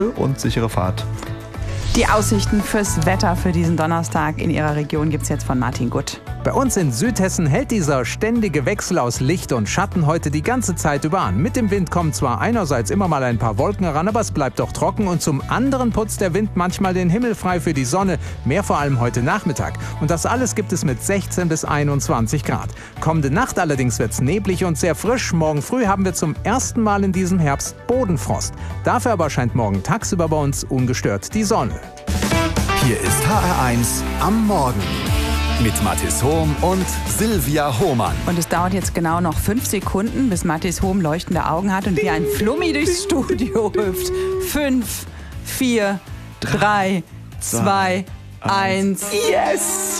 und sichere Fahrt. Die Aussichten fürs Wetter für diesen Donnerstag in Ihrer Region gibt's jetzt von Martin Gutt. Bei uns in Südhessen hält dieser ständige Wechsel aus Licht und Schatten heute die ganze Zeit über an. Mit dem Wind kommen zwar einerseits immer mal ein paar Wolken heran, aber es bleibt doch trocken und zum anderen putzt der Wind manchmal den Himmel frei für die Sonne, mehr vor allem heute Nachmittag. Und das alles gibt es mit 16 bis 21 Grad. Kommende Nacht allerdings wird's neblig und sehr frisch. Morgen früh haben wir zum ersten Mal in diesem Herbst Bodenfrost. Dafür aber scheint morgen tagsüber bei uns ungestört die Sonne. Hier ist HR1 am Morgen mit Mathis Hohm und Silvia Hohmann. Und es dauert jetzt genau noch 5 Sekunden, bis Mathis Hohm leuchtende Augen hat und wie ein Flummi durchs Studio hüpft. 5, 4, 3, 2, 1. Yes!